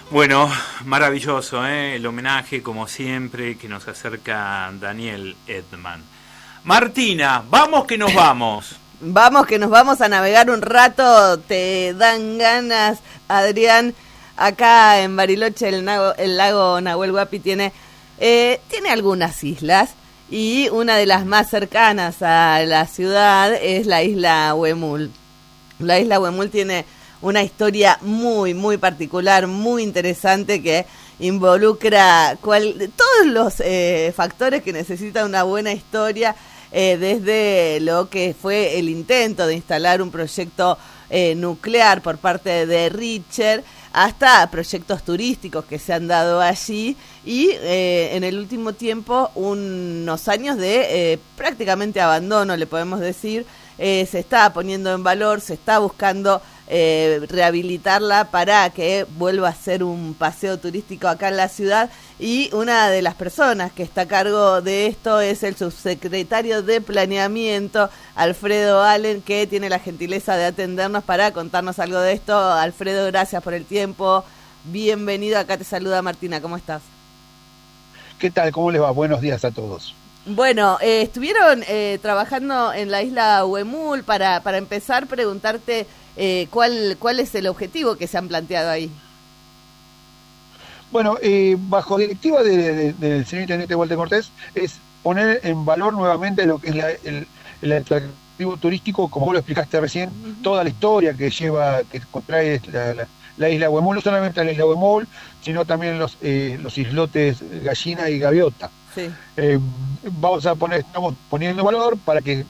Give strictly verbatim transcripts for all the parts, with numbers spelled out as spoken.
Bueno, maravilloso, ¿eh? El homenaje, como siempre, que nos acerca Daniel Edman. Martina, vamos que nos vamos. Vamos que nos vamos a navegar un rato, te dan ganas, Adrián. Acá en Bariloche el, nago, el lago Nahuel Huapi tiene, eh, tiene algunas islas y una de las más cercanas a la ciudad es la isla Huemul. La isla Huemul tiene una historia muy, muy particular, muy interesante que involucra cual, todos los eh, factores que necesita una buena historia, eh, desde lo que fue el intento de instalar un proyecto eh, nuclear por parte de Richter, hasta proyectos turísticos que se han dado allí y eh, en el último tiempo unos años de eh, prácticamente abandono, le podemos decir. Eh, se está poniendo en valor, se está buscando eh, rehabilitarla para que vuelva a ser un paseo turístico acá en la ciudad, y una de las personas que está a cargo de esto es el subsecretario de Planeamiento, Alfredo Allen, que tiene la gentileza de atendernos para contarnos algo de esto. Alfredo, gracias por el tiempo, bienvenido, acá te saluda Martina, ¿cómo estás? ¿Qué tal? ¿Cómo les va? Buenos días a todos. Bueno, eh, estuvieron eh, trabajando en la isla Huemul. Para, para empezar, preguntarte eh, cuál, cuál es el objetivo que se han planteado ahí. Bueno, eh, bajo directiva de, de, del señor intendente Walter Cortés, es poner en valor nuevamente lo que es la, el, el atractivo turístico, como vos lo explicaste recién, uh-huh. Toda la historia que lleva, que contrae la, la, la isla Huemul, no solamente la isla Huemul, sino también los, eh, los islotes Gallina y Gaviota. Sí. Eh, vamos a poner, estamos poniendo valor para que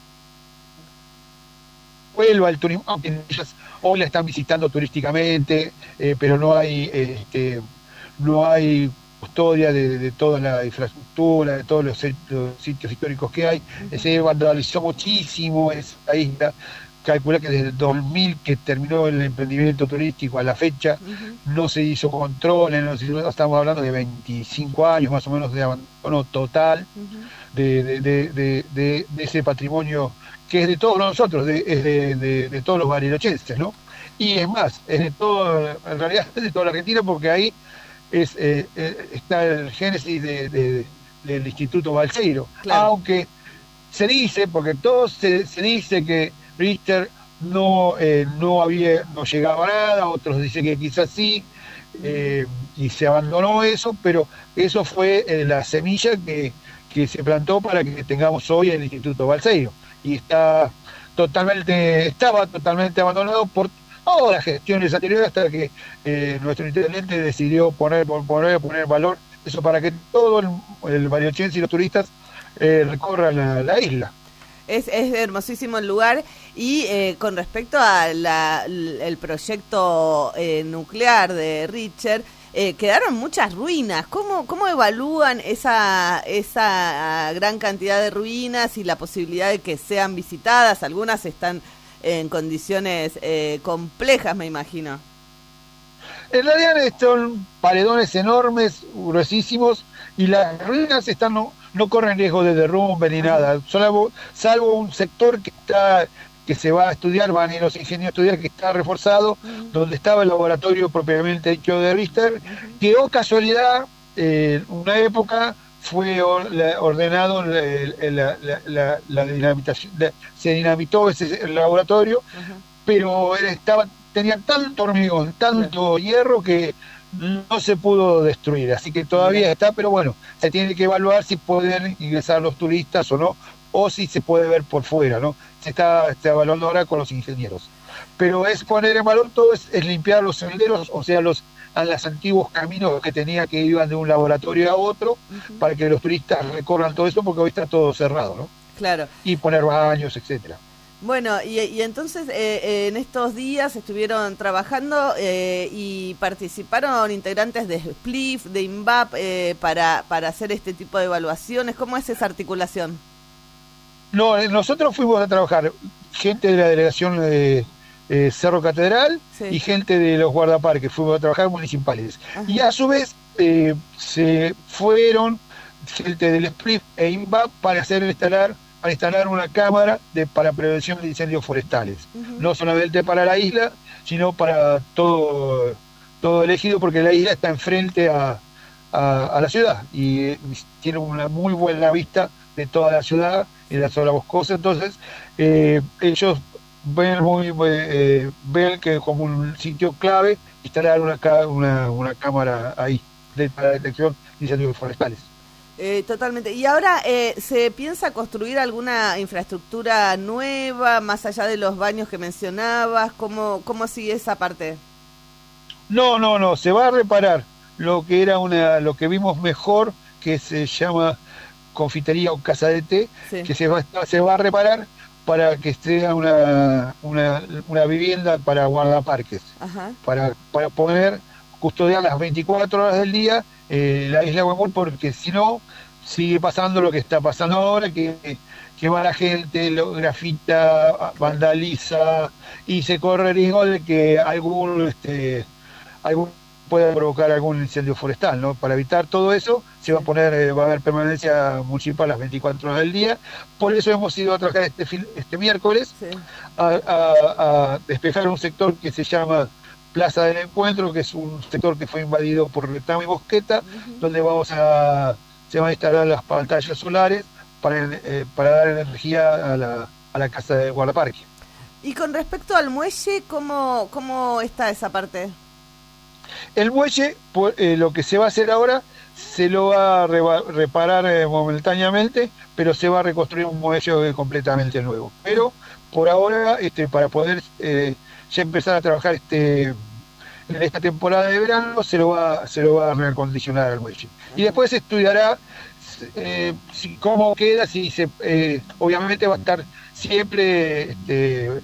vuelva el turismo, aunque ellas hoy la están visitando turísticamente, eh, pero no hay este, no hay custodia de, de toda la infraestructura, de todos los, los sitios históricos que hay. Uh-huh. Se vandalizó muchísimo esa isla. Calcula que desde el dos mil que terminó el emprendimiento turístico a la fecha, uh-huh. No se hizo control, no se, estamos hablando de veinticinco años más o menos de abandono total, uh-huh. de, de, de, de, de, de ese patrimonio que es de todos nosotros, de, es de, de, de todos los barilochenses, ¿no? Y es más, es de todo, en realidad es de toda la Argentina, porque ahí es eh, eh, está el génesis de, de, del Instituto Balseiro, claro. Aunque se dice, porque todo se, se dice que Richter no eh, no había no llegaba a nada, otros dicen que quizás sí, eh, y se abandonó eso, pero eso fue eh, la semilla que, que se plantó para que tengamos hoy el Instituto Balseiro, y está totalmente estaba totalmente abandonado por todas las gestiones anteriores, hasta que eh, nuestro intendente decidió poner poner poner valor eso para que todo el, el barilochense y los turistas eh, recorran la, la isla. Es, es hermosísimo el lugar. Y eh, con respecto al el proyecto eh, nuclear de Richter, eh, quedaron muchas ruinas. ¿Cómo, cómo evalúan esa, esa gran cantidad de ruinas y la posibilidad de que sean visitadas? Algunas están en condiciones eh, complejas, me imagino. En realidad son paredones enormes, gruesísimos, y las ruinas están no, no corren riesgo de derrumbe ni nada, salvo, salvo un sector que está que se va a estudiar, van a ir los ingenieros a estudiar, que está reforzado, uh-huh. Donde estaba el laboratorio propiamente dicho de Richter, uh-huh. Que oh casualidad, en eh, una época fue ordenado la, la, la, la, la dinamitación, la, se dinamitó ese laboratorio, uh-huh. Pero estaba tenía tanto hormigón, tanto hierro que no se pudo destruir, así que todavía está, pero bueno, se tiene que evaluar si pueden ingresar los turistas o no, o si se puede ver por fuera, ¿no? Se está, está evaluando ahora con los ingenieros. Pero es poner en valor todo, es, es limpiar los senderos, o sea, los a los antiguos caminos que tenía que iban de un laboratorio a otro, uh-huh. Para que los turistas recorran todo esto, porque hoy está todo cerrado, ¿no? Claro. Y poner baños, etcétera. Bueno, y, y entonces eh, en estos días estuvieron trabajando eh, y participaron integrantes de Spliff, de INVAP, eh, para, para hacer este tipo de evaluaciones. ¿Cómo es esa articulación? No, nosotros fuimos a trabajar gente de la delegación de eh, Cerro Catedral, sí. Y gente de los guardaparques, fuimos a trabajar municipales. Ajá. Y a su vez eh, se fueron gente del Spliff e INVAP para hacer instalar para instalar una cámara de, para prevención de incendios forestales, uh-huh. No solamente para la isla, sino para todo todo elegido porque la isla está enfrente a, a, a la ciudad y eh, tiene una muy buena vista de toda la ciudad y de la zona boscosa. Entonces eh, ellos ven, muy, eh, ven que como un sitio clave instalar una, una, una cámara ahí de, para detección de incendios forestales. Eh, totalmente. ¿Y ahora eh, se piensa construir alguna infraestructura nueva, más allá de los baños que mencionabas? ¿Cómo, cómo sigue esa parte? No, no, no, se va a reparar lo que era una, lo que vimos mejor, que se llama confitería o casa de té, sí. que se va, se va a reparar para que sea una, una, una vivienda para guardaparques, Ajá. para, para poder custodiar las veinticuatro horas del día eh, la isla Huemul, porque si no, sigue pasando lo que está pasando ahora, que, que va la gente, lo grafita, vandaliza, y se corre el riesgo de que algún, este, algún pueda provocar algún incendio forestal, ¿no? Para evitar todo eso, se va a poner, eh, va a haber permanencia municipal las veinticuatro horas del día. Por eso hemos ido a trabajar este, este miércoles sí. a, a, a despejar un sector que se llama Plaza del Encuentro, que es un sector que fue invadido por Retama y Mosqueta, uh-huh. donde vamos a se van a instalar las pantallas solares para, eh, para dar energía a la, a la casa de guardaparque. Y con respecto al muelle, ¿cómo, cómo está esa parte? El muelle, por, eh, lo que se va a hacer ahora, se lo va a reba, reparar eh, momentáneamente, pero se va a reconstruir un muelle eh, completamente nuevo. Pero por ahora, este, para poder eh, ya empezar a trabajar este en esta temporada de verano, se lo va, se lo va a reacondicionar al muelle. Y después se estudiará eh, si, cómo queda, si se, eh, obviamente va a estar siempre este,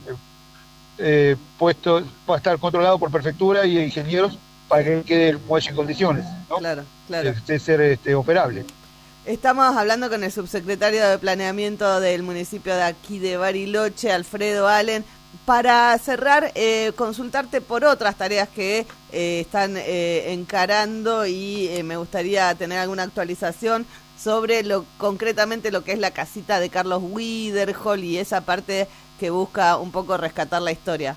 eh, puesto, va a estar controlado por prefectura y ingenieros para que quede el muelle en condiciones, ¿no? Claro, claro. De, de ser este, operable. Estamos hablando con el subsecretario de Planeamiento del municipio de aquí de Bariloche, Alfredo Allen. Para cerrar, eh, consultarte por otras tareas que eh, están eh, encarando y eh, me gustaría tener alguna actualización sobre lo concretamente lo que es la casita de Carlos Widerhol y esa parte que busca un poco rescatar la historia.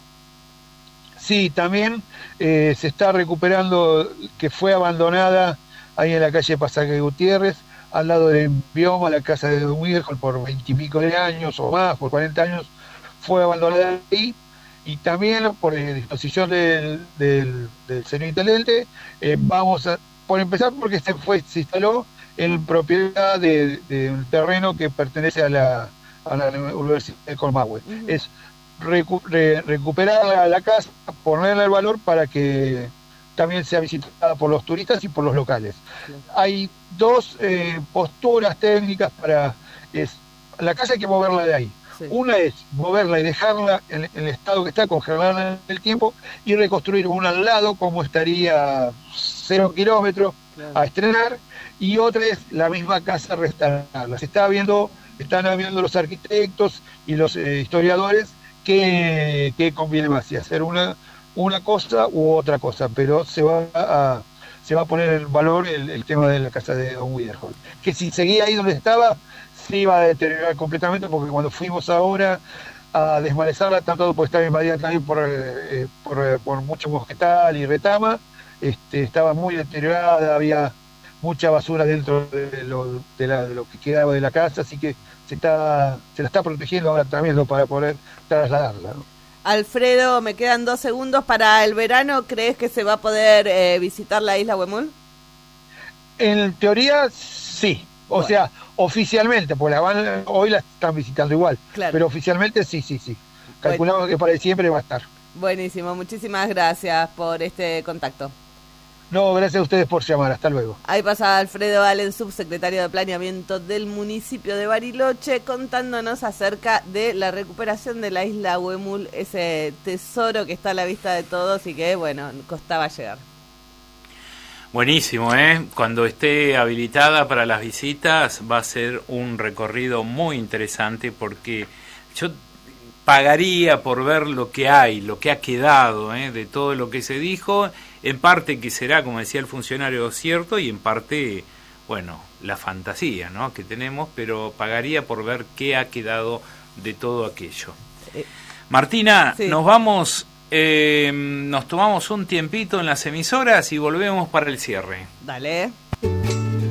Sí, también eh, se está recuperando, que fue abandonada ahí en la calle Pasaje Gutiérrez, al lado del bioma, la casa de Don Widerhol, por veintipico de años o más, por cuarenta años, fue abandonada ahí, y también por eh, disposición del, del, del señor intendente, eh, vamos a, por empezar porque se fue, se instaló en propiedad de, de un terreno que pertenece a la, a la Universidad de Comahue. Uh-huh. Es recu re, recuperar la, la casa, ponerle el valor para que también sea visitada por los turistas y por los locales. Uh-huh. Hay dos eh, posturas técnicas para... Es, la casa hay que moverla de ahí. Sí. Una es moverla y dejarla en, en el estado que está, congelarla en el tiempo, y reconstruir una al lado como estaría cero kilómetros claro. a estrenar, y otra es la misma casa restaurarla. Se está viendo, están viendo los arquitectos y los eh, historiadores que, que conviene más, si hacer una, una cosa u otra cosa, pero se va a, se va a poner en valor el, el tema de la casa de Don Widerhol, que si seguía ahí donde estaba se iba a deteriorar completamente, porque cuando fuimos ahora a desmalezarla, tanto por estar invadida también por, eh, por, por mucho mosquetal y retama, este, estaba muy deteriorada, había mucha basura dentro de lo, de, la, de lo que quedaba de la casa, así que se está se la está protegiendo ahora también, ¿no?, para poder trasladarla, ¿no? Alfredo, me quedan dos segundos para el verano. ¿Crees que se va a poder eh, visitar la isla Huemul? En teoría, sí. O bueno. sea, oficialmente, porque la van, hoy la están visitando igual, claro. pero oficialmente sí, sí, sí. Calculamos bueno. que para siempre va a estar. Buenísimo, muchísimas gracias por este contacto. No, gracias a ustedes por llamar, hasta luego. Ahí pasa Alfredo Allen, subsecretario de Planeamiento del municipio de Bariloche, contándonos acerca de la recuperación de la isla Huemul, ese tesoro que está a la vista de todos y que, bueno, costaba llegar. Buenísimo, ¿eh? Cuando esté habilitada para las visitas va a ser un recorrido muy interesante, porque yo pagaría por ver lo que hay, lo que ha quedado, ¿eh? de todo lo que se dijo, en parte que será, como decía el funcionario, cierto, y en parte, bueno, la fantasía, ¿no?, que tenemos, pero pagaría por ver qué ha quedado de todo aquello. Eh, Martina, sí. nos vamos eh, nos tomamos un tiempito en las emisoras y volvemos para el cierre. Dale.